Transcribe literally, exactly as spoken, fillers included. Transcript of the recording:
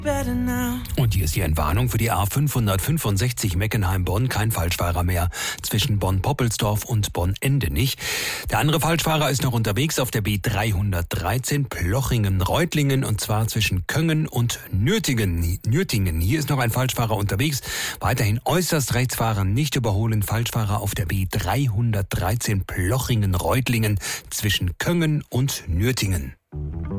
Und hier ist die Entwarnung für die A fünfhundertfünfundsechzig Meckenheim-Bonn. Kein Falschfahrer mehr zwischen Bonn-Poppelsdorf und Bonn-Endenich. Der andere Falschfahrer ist noch unterwegs auf der B dreihundertdreizehn Plochingen-Reutlingen und zwar zwischen Köngen und Nürtingen. Nürtingen. Hier ist noch ein Falschfahrer unterwegs. Weiterhin äußerst rechts fahren, nicht überholen. Falschfahrer auf der B dreihundertdreizehn Plochingen-Reutlingen zwischen Köngen und Nürtingen.